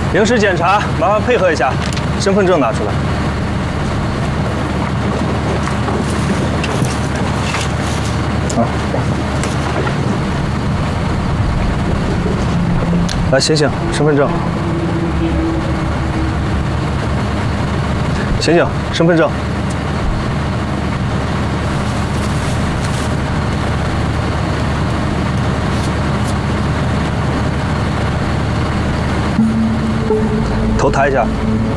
临时检查，麻烦配合一下，身份证拿出来。啊，来醒醒，身份证。醒醒，身份证。头抬一下。